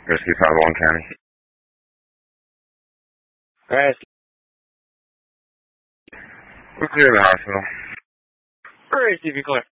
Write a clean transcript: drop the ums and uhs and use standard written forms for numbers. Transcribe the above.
Whiskey 501 County. Alright. We're clear of the hospital. Alright, Stevie, clear.